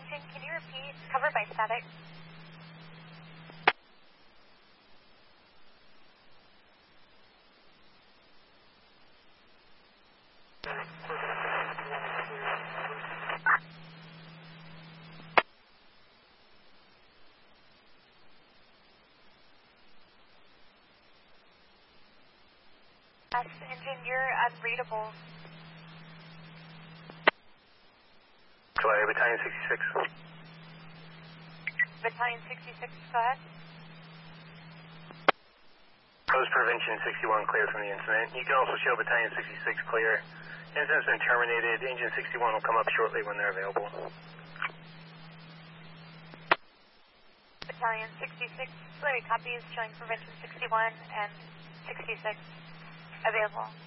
engine, can you repeat? Covered by static. Engine, you're unreadable. Clear, Battalion 66. Battalion 66, go ahead. Post Prevention 61 clear from the incident. You can also show Battalion 66 clear. Incident's been terminated. Engine 61 will come up shortly when they're available. Battalion 66, clear copies showing Prevention 61 and 66 available.